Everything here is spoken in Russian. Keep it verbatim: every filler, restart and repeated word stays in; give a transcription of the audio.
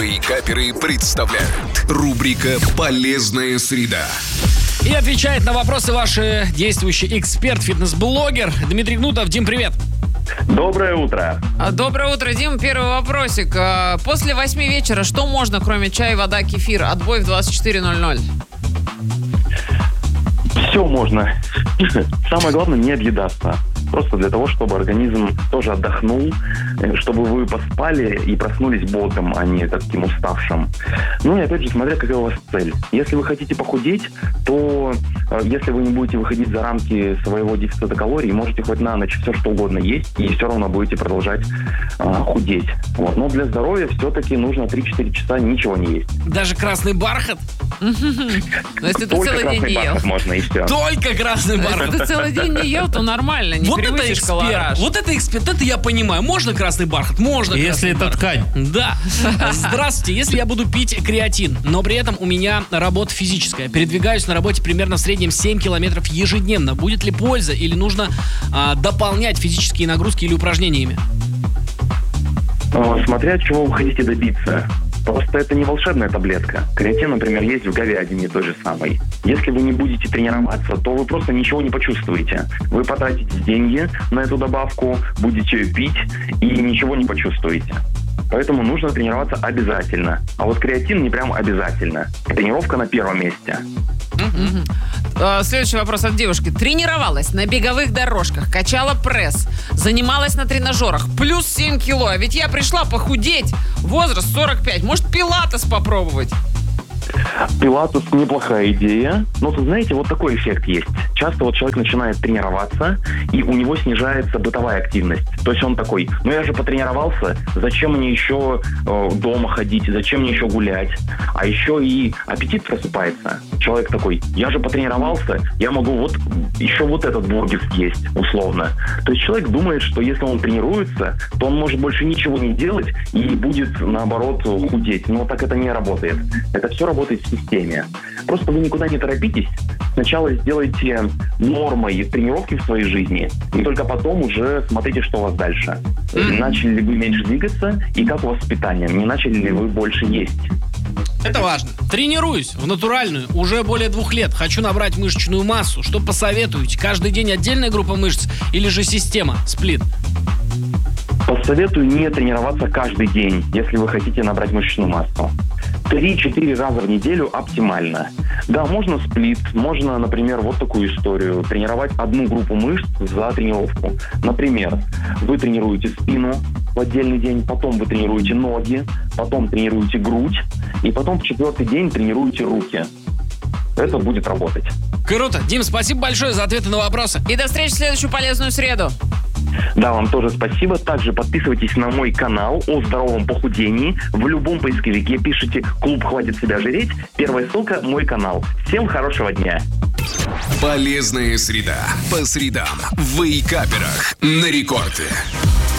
Вейкаперы представляют. Рубрика «Полезная среда». И отвечает на вопросы ваш действующий эксперт, фитнес-блогер Дмитрий Гнутов. Дим, привет. Доброе утро. Доброе утро, Дим. Первый вопросик. После восьми вечера что можно, кроме чая, вода, кефир? Отбой в двадцать четыре ноль ноль. Все можно. Самое главное не объедаться. Просто для того, чтобы организм тоже отдохнул, чтобы вы поспали и проснулись бодрым, а не таким уставшим. Ну и опять же, смотря какая у вас цель. Если вы хотите похудеть, то если вы не будете выходить за рамки своего дефицита калорий, можете хоть на ночь все что угодно есть, и все равно будете продолжать э, худеть. Вот. Но для здоровья все-таки нужно три-четыре часа ничего не есть. Даже красный бархат? Если ты целый день не ел. Можно, и все. Только красный бархат. Если ты целый день не ел, то нормально, не превысишь колораж. Вот это эксперт, это я понимаю. Можно красный бархат? Можно. Если это ткань. Да. Здравствуйте. Если я буду пить креатин, но при этом у меня работа физическая, передвигаюсь на работе примерно в среднем семь километров ежедневно, будет ли польза или нужно а, дополнять физические нагрузки или упражнениями? Смотря чего вы хотите добиться. Просто это не волшебная таблетка. Креатин, например, есть в говядине той же самой. Если вы не будете тренироваться, то вы просто ничего не почувствуете. Вы потратите деньги на эту добавку, будете пить и ничего не почувствуете. Поэтому нужно тренироваться обязательно. А вот креатин не прям обязательно. Тренировка на первом месте. Следующий вопрос от девушки. Тренировалась на беговых дорожках, качала пресс, занималась на тренажерах, плюс семь кило. А ведь я пришла похудеть. Возраст сорок пять. Может, пилатес попробовать? Пилатес неплохая идея, но, вы знаете, вот такой эффект есть. Часто вот человек начинает тренироваться, и у него снижается бытовая активность. То есть он такой, ну я же потренировался, зачем мне еще э, дома ходить, зачем мне еще гулять? А еще и аппетит просыпается. Человек такой, я же потренировался, я могу вот еще вот этот бургер съесть, условно. То есть человек думает, что если он тренируется, то он может больше ничего не делать и будет, наоборот, худеть. Но так это не работает. Это все работает в системе. Просто вы никуда не торопитесь. Сначала сделайте нормой тренировки в своей жизни, и только потом уже смотрите, что у вас дальше. Mm-hmm. Начали ли вы меньше двигаться, и как у вас с питанием? Не начали ли вы больше есть? Это важно. Тренируюсь в натуральную уже более двух лет. Хочу набрать мышечную массу. Что посоветуете? Каждый день отдельная группа мышц или же система, сплит? Посоветую не тренироваться каждый день, если вы хотите набрать мышечную массу. три-четыре раза в неделю оптимально. Да, можно сплит, можно, например, вот такую историю. Тренировать одну группу мышц за тренировку. Например, вы тренируете спину в отдельный день, потом вы тренируете ноги, потом тренируете грудь, и потом в четвертый день тренируете руки. Это будет работать. Круто. Дим, спасибо большое за ответы на вопросы. И до встречи в следующую полезную среду. Да, вам тоже спасибо. Также подписывайтесь на мой канал о здоровом похудении. В любом поисковике пишите «Клуб хватит себя жреть». Первая ссылка – мой канал. Всем хорошего дня. Полезная среда. По средам в Вейкаперах на Рекорде.